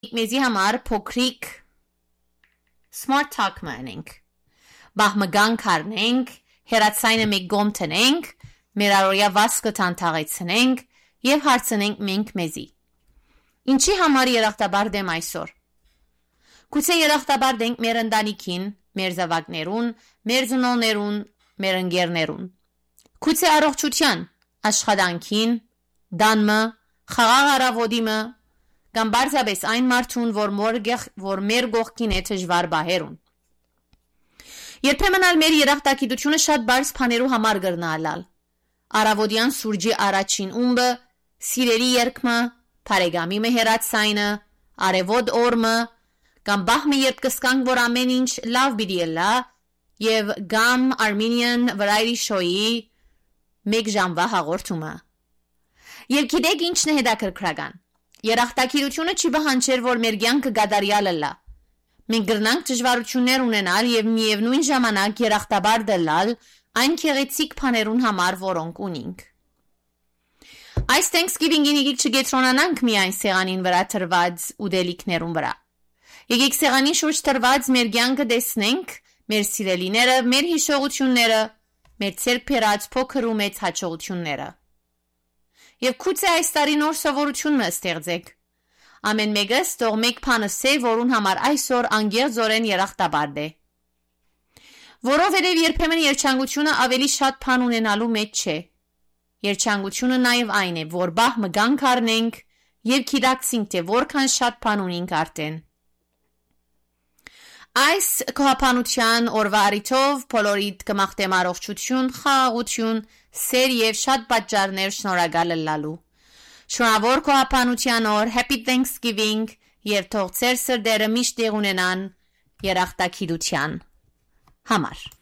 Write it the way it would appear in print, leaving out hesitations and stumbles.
մեզի համար փոքրիկ smart talk մանենք բահմգան քարնենք հերացայինը մեկ գոմ տնենք մեր առօրյա վասկը տանտաղեցնենք եւ հարցնենք մենք մեզի ինչի համար երախտաբար դեմ այսօր գուցե երախտաբար դենք մեր ընտանիքին մեր զավակներուն մեր ծնողներուն մեր ընկերներուն գուցե առողջության աշխատանքին դանմը խաղաղ առավոտիմը կամ բարձրապես այն մարդուն որ մեր գողքին է դժվար բահերուն երբեմն ալ մեր երախտագիտությունը շատ բարձ բաներու համար գրնալալ առավոտյան սուրճի առաջին ումբը սիրելի երգը բարեկամի մեհերացայինը արևոտ օրը կամ բահմը երբ կսկանք որ ամեն ինչ լավ բիդիելա եւ գամ Armenian Variety Show-ի մեկ ժամվա հաղորդումը եւ գիտեք ինչն է հետաքրքրական երախտագիտությունը չի բանջեր որ մեր կյանքը գադարյալը լա մենք գրնանք դժվարություններ ունենալ եւ միևնույն ժամանակ երախտաբար դլալ այն քեղեցիկ բաներուն համար որոնք ունենք այս Thanksgiving-ին եկեք չգետրոնանանք միայն սեղանին վրա թրված ուդելիքներուն վրա եկեք սեղանի շուրջ թրված մեր կյանքը տեսնենք մեր սիրելիները մեր հիշողությունները մեր ցերկ փերած փոքր ու մեծ հաջողությունները եւ քուցե այս տարի նոր սովորություն մստեղծեք ամեն մեկը ստող մեկ բանը սե որուն համար այսօր անգերձորեն երախտաբար է որովհետեւ երբեմն երջանկությունը ավելի շատ բան ունենալու մեջ չէ երջանկությունը նաեւ այն է որ բահմը գանք առնենք եւ գիտակցենք թե որքան շատ բան ունենք արդեն այս կողապանության օրվա արիթով բոլորիդ կմաղթեմ առողջություն, խաղաղություն, սեր եւ շատ պատճառներ շնորհակալ լալու։ Շնորհավոր կողապանության օր, Happy Thanksgiving եւ թող ծեր սրտերը միշտ տեղ ունենան երախտագիտության համար։